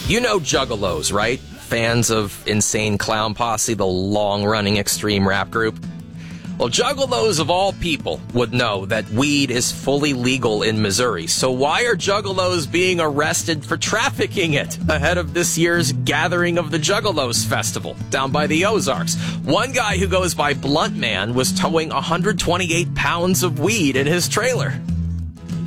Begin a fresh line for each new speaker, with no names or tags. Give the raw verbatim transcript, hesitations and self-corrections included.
You know Juggalos, right? Fans of Insane Clown Posse, the long-running extreme rap group? Well, Juggalos of all people would know that weed is fully legal in Missouri. So why are Juggalos being arrested for trafficking it ahead of this year's Gathering of the Juggalos Festival down by the Ozarks? One guy who goes by Blunt Man was towing one hundred twenty-eight pounds of weed in his trailer.